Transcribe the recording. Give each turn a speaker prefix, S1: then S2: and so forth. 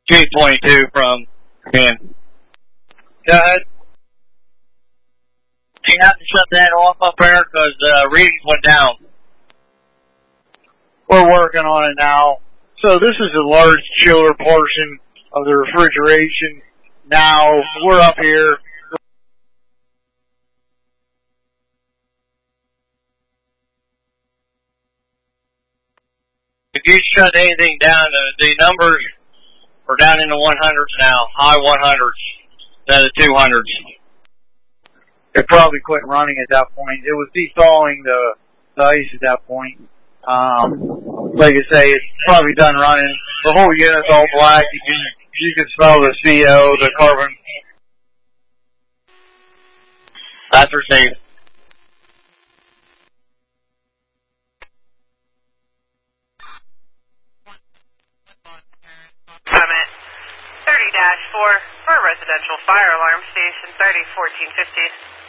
S1: Gate 22 from Ben. Go ahead. You have to shut that off up there because readings went down.
S2: We're working on it now. So this is a large chiller portion of the refrigeration. Now we're up here.
S1: If you shut anything down, the numbers are down in the 100s now, high 100s, then the 200s.
S2: It probably quit running at that point. It was thawing the ice at that point. Like I say, it's probably done running. The whole unit's all black. You can smell the CO, the carbon.
S1: That's received.
S3: Summit 30-4 for residential fire alarm station 301450.